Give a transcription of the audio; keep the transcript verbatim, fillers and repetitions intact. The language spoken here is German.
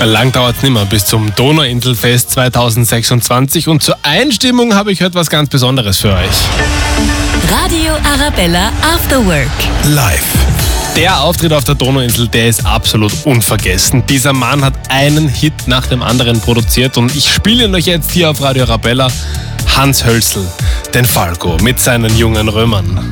Lang dauert es nicht mehr bis zum Donauinselfest zweitausendsechsundzwanzig und zur Einstimmung habe ich heute was ganz Besonderes für euch. Radio Arabella After Work. Live. Der Auftritt auf der Donauinsel, der ist absolut unvergessen. Dieser Mann hat einen Hit nach dem anderen produziert und ich spiele ihn euch jetzt hier auf Radio Arabella. Hans Hölzl, den Falco mit seinen jungen Römern.